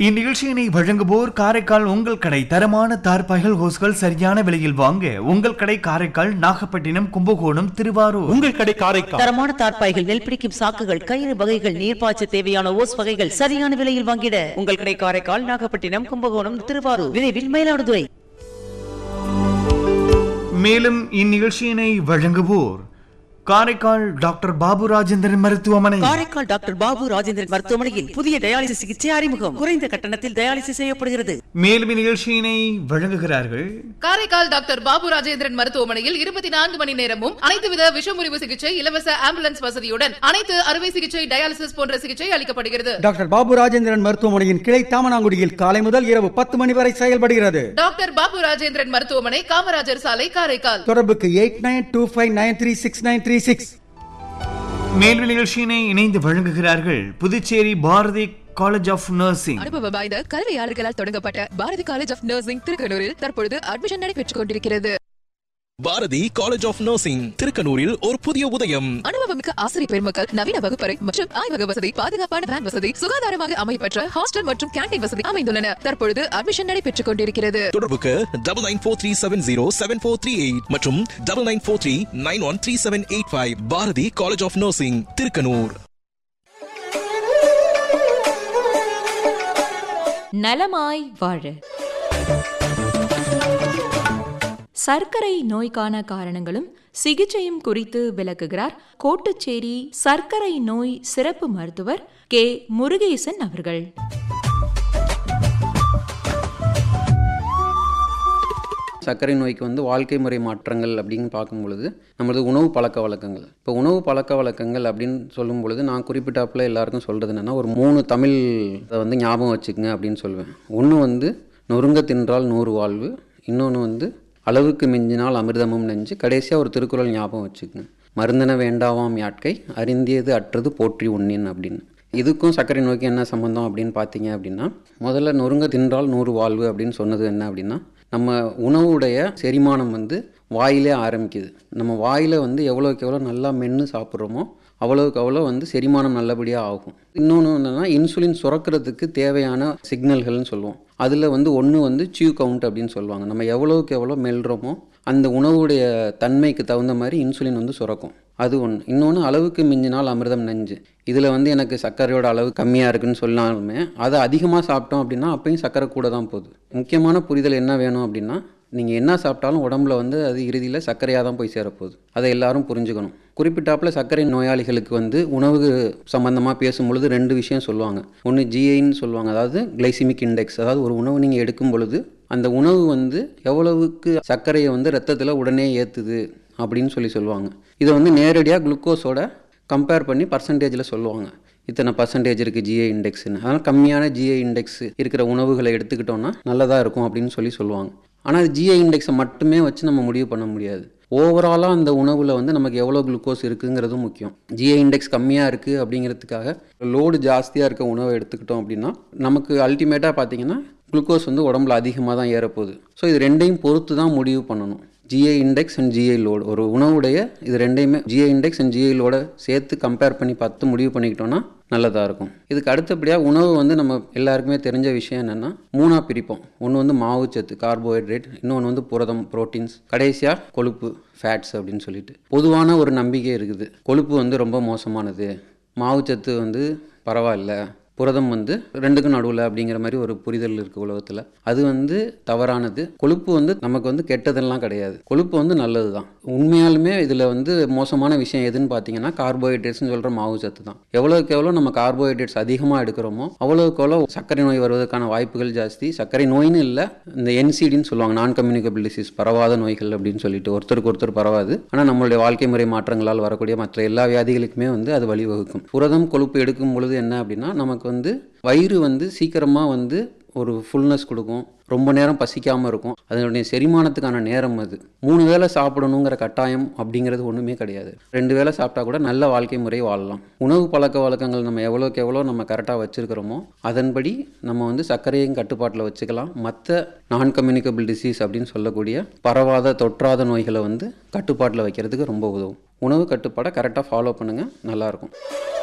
இந்நிகழ்ச்சியினை வழங்குவோர் காரைக்கால் உங்கள் கடை. தரமான தார்பாய்கள் ஹோஸ்கள் சரியான விலையில் வாங்க உங்கள் கடை காரைக்கால், நாகப்பட்டினம், கும்பகோணம், திருவாரூர். உங்கள் கடை காரைக்கால். தரமான தார்பாய்கள், நெல் பிடிக்கும் சாக்குகள், கயிறு வகைகள், நீர்ப்பாய்ச்ச தேவையான ஓஸ் வகைகள் சரியான விலையில் வாங்கிட உங்கள் கடை காரைக்கால், நாகப்பட்டினம், கும்பகோணம், திருவாரூர். விரைவில் மயிலாடுதுறை. மேலும் இந்நிகழ்ச்சியினை வழங்குவோர் காரைக்கால் டாக்டர் பாபு ராஜேந்திரன் மருத்துவமனை. காரைக்கால் டாக்டர் பாபு ராஜேந்திரன் மருத்துவமனையில் புதிய டயாலிசிஸ் சிகிச்சை அறிமுகம். குறைந்த கட்டணத்தில் டயாலிசிஸ் செய்யப்படுகிறது. மேலும் இந்நிகழ்ச்சியினை வழங்குகிறார்கள் காரைக்கால் டாக்டர் பாபு ராஜேந்திரன் மருத்துவமனையில் 24 மணி நேரமும் அனைத்து வித விஷமுறிவு சிகிச்சை, இலவச ஆம்புலன்ஸ் வசதியுடன் அனைத்து அறுவை சிகிச்சை, டயாலிசிஸ் போன்ற சிகிச்சை அளிக்கப்படுகிறது. டாக்டர் பாபு ராஜேந்திரன் மருத்துவமனையின் கிளை தாமனாங்குடியில் காலை முதல் இரவு 10 மணி வரை செயல்படுகிறது. டாக்டர் பாபு ராஜேந்திரன் மருத்துவமனை, காமராஜர் சாலை, காரைக்கால். தொடர்புக்கு 8925936936. மேலும் நிகழ்ச்சியினை இணைந்து வழங்குகிறார்கள் Puducherry Bharathi college of nursing. அனுபவம் வாய்ந்த கல்வியாளர்களால் தொடங்கப்பட்ட பாரதி காலேஜ் ஆஃப் நர்சிங் திருக்கனூரில் தற்பொழுது அட்மிஷன் நடைபெற்றுக் கொண்டிருக்கிறது. பாரதி காலேஜ் ஆஃப் நர்சிங் திருக்கனூரில் ஒரு புதிய உதயம். அனுபவமிக்க ஆசிரியர் பெருமக்கள், நவீன வகுப்பறை மற்றும் ஆய்வக வசதி, பாதுகாப்பான வேன் வசதி, சுகாதாரமாக அமைப்பெற்ற ஹாஸ்டல் மற்றும் கேண்டீன் வசதி அமைந்துள்ளன. தற்பொழுது அட்மிஷன் நடைபெற்றுக் கொண்டிருக்கிறது. தொடர்புக்கு 9943707438 மற்றும் 9943913785. Bharathi college of nursing Thirukkanur. நலமாய் வாழ. சர்க்கரை நோய்க்கான காரணங்களும் சிகிச்சையும் குறித்து விளக்குகிறார் கோட்டுச்சேரி சர்க்கரை நோய் சிறப்பு மருத்துவர் கே. முருகேசன் அவர்கள். சர்க்கரை நோய்க்கு வாழ்க்கை முறை மாற்றங்கள் அப்படின்னு பார்க்கும் பொழுது நம்மளது உணவு பழக்க வழக்கங்கள். இப்போ உணவு பழக்க வழக்கங்கள் அப்படின்னு சொல்லும் பொழுது நான் குறிப்பிட்டாப்புல எல்லாருக்கும் சொல்கிறது என்னென்னா, ஒரு 3 தமிழ் ஞாபகம் வச்சுக்கோங்க அப்படின்னு சொல்லுவேன். ஒன்று நொறுங்க தின்றால் 100 வாழ்வு, இன்னொன்று அளவுக்கு மிஞ்சினால் அமிர்தமும் நெஞ்சு, கடைசியாக ஒரு திருக்குறள் ஞாபகம் வச்சுக்கோங்க, மருந்தன வேண்டாவாம் யாட்கை, அறிந்தியது அற்றது போற்றி உண்ணின் அப்படின்னு. இதுக்கும் சர்க்கரை நோய்க்கு என்ன சம்மந்தம் அப்படின்னு பார்த்தீங்க அப்படின்னா, முதல்ல நொறுங்க தின்றால் 100 வாழ்வு அப்படின்னு சொன்னது என்ன அப்படின்னா, நம்ம உணவுடைய செரிமானம் வாயிலே ஆரம்பிக்குது. நம்ம வாயில் எவ்வளோக்கு எவ்வளோ நல்லா மென்று சாப்பிட்றோமோ அவ்வளோக்கு அவ்வளோ செரிமானம் நல்லபடியாக ஆகும். இன்னொன்று என்னென்னா, இன்சுலின் சுரக்கிறதுக்கு தேவையான சிக்னல்கள்னு சொல்லுவோம். அதில் ஒன்று சியூ கவுண்ட் அப்படின்னு சொல்லுவாங்க. நம்ம எவ்வளோக்கு எவ்வளோ மெல்றோமோ அந்த உணவுடைய தன்மைக்கு தகுந்த மாதிரி இன்சுலின் சுரக்கும். அது ஒன்று. இன்னொன்று, அளவுக்கு மிஞ்சினால் அமிர்தம் நெஞ்சு. இதில் எனக்கு சர்க்கரையோட அளவு கம்மியாக இருக்குதுன்னு சொன்னாலுமே அதை அதிகமாக சாப்பிட்டோம் அப்படின்னா அப்பயும் சர்க்கரை கூட தான் போகுது. முக்கியமான புரிதல் என்ன வேணும் அப்படின்னா, நீங்கள் என்ன சாப்பிட்டாலும் உடம்புல அது இறுதியில் சர்க்கரையாக தான் போய் சேரப்போகுது. அதை எல்லாரும் புரிஞ்சுக்கணும். குறிப்பிட்டாப்பில் சர்க்கரை நோயாளிகளுக்கு உணவு சம்மந்தமாக பேசும்பொழுது 2 விஷயம் சொல்லுவாங்க. ஒன்று ஜிஐன்னு சொல்லுவாங்க, அதாவது கிளைசிமிக் இண்டெக்ஸ். அதாவது ஒரு உணவு நீங்கள் எடுக்கும் பொழுது அந்த உணவு எவ்வளவுக்கு சர்க்கரையை ரத்தத்தில் உடனே ஏற்றுது அப்படின்னு சொல்லுவாங்க. இதை நேரடியாக குளுக்கோஸோட கம்பேர் பண்ணி பர்சன்டேஜில் சொல்லுவாங்க. இத்தனை பர்சன்டேஜ் இருக்குது ஜிஐ இண்டெக்ஸ்ன்னு. அதனால் கம்மியான ஜிஐ இண்டெக்ஸ் இருக்கிற உணவுகளை எடுத்துக்கிட்டோன்னா நல்லதாக இருக்கும் அப்படின்னு சொல்லுவாங்க. ஆனால் ஜிஐ இண்டெக்ஸை மட்டுமே வச்சு நம்ம முடிவு பண்ண முடியாது. ஓவராலாக அந்த உணவில் நமக்கு எவ்வளோ குளுக்கோஸ் இருக்குங்கிறதும் முக்கியம். ஜிஐ இண்டெக்ஸ் கம்மியாக இருக்குது அப்படிங்கிறதுக்காக லோடு ஜாஸ்தியாக இருக்க உணவை எடுத்துக்கிட்டோம் அப்படின்னா நமக்கு அல்டிமேட்டாக பார்த்தீங்கன்னா குளுக்கோஸ் உடம்புல அதிகமாக தான் ஏறப்போகுது. ஸோ இது 2ஐயும் பொறுத்து தான் முடிவு பண்ணணும். GI index and GI load, ஒரு உணவுடைய இது 2ஐயுமே ஜிஐ இண்டெக்ஸ் அண்ட் ஜிஐ லோட சேர்த்து கம்பேர் பண்ணி பார்த்து முடிவு பண்ணிக்கிட்டோன்னா நல்லதாக இருக்கும். இதுக்கு அடுத்தபடியாக உணவு நம்ம எல்லாருக்குமே தெரிஞ்ச விஷயம் என்னென்னா, 3ஆக பிரிப்போம். ஒன்று மாவுச்சத்து கார்போஹைட்ரேட், இன்னொன்று புரதம் ப்ரோட்டீன்ஸ், கடைசியாக கொழுப்பு ஃபேட்ஸ் அப்படின்னு சொல்லிட்டு பொதுவான ஒரு நம்பிக்கை இருக்குது. கொழுப்பு ரொம்ப மோசமானது, மாவுச்சத்து பரவாயில்ல, புரதம் 2க்கும் நடுவில் அப்படிங்கிற மாதிரி ஒரு புரிதல் இருக்குது உலகத்தில். அது தவறானது. கொழுப்பு நமக்கு கெட்டதெல்லாம் கிடையாது. கொழுப்பு நல்லது தான். உண்மையாலுமே இதில் மோசமான விஷயம் எதுன்னு பார்த்தீங்கன்னா கார்போஹைட்ரேட்ஸ்னு சொல்கிற மாவு சத்து தான். எவ்வளோக்கு எவ்வளோ நம்ம கார்போஹைட்ரேட்ஸ் அதிகமாக எடுக்கிறோமோ அவ்வளோக்கு எவ்வளோ சர்க்கரை நோய் வருவதற்கான வாய்ப்புகள் ஜாஸ்தி. சர்க்கரை நோயின்னு இல்லை, இந்த என்சிடின்னு சொல்லுவாங்க, நான் கம்யூனிகபிள் டிசீஸ், பரவாத நோய்கள் அப்படின்னு சொல்லிட்டு ஒருத்தருக்கு ஒருத்தர் பரவாது. ஆனால் நம்மளுடைய வாழ்க்கை முறை மாற்றங்களால் வரக்கூடிய மற்ற எல்லா வியாதிகளுக்குமே அது வழிவகுக்கும். புரதம் கொழுப்பு எடுக்கும் பொழுது என்ன அப்படின்னா, நமக்கு வயிறு சீக்கிரமாக ஒரு ஃபுல்னஸ் கொடுக்கும், ரொம்ப நேரம் பசிக்காமல் இருக்கும். அதனுடைய செரிமானத்துக்கான நேரம் அது. 3 வேளை சாப்பிடணுங்கிற கட்டாயம் அப்படிங்கிறது ஒன்றுமே கிடையாது. 2 வேளை சாப்பிட்டா கூட நல்ல வாழ்க்கை முறை வாழலாம். உணவு பழக்க வழக்கங்கள் நம்ம எவ்வளோக்கு எவ்வளோ நம்ம கரெக்டாக வச்சுருக்கிறோமோ அதன்படி நம்ம சர்க்கரையும் கட்டுப்பாட்டில் வச்சுக்கலாம். மற்ற நான் கம்யூனிகபிள் டிசீஸ் அப்படின்னு சொல்லக்கூடிய பரவாத தொற்றாத நோய்களை கட்டுப்பாட்டில் வைக்கிறதுக்கு ரொம்ப உதவும். உணவு கட்டுப்பாடை கரெக்டாக ஃபாலோ பண்ணுங்கள், நல்லாயிருக்கும்.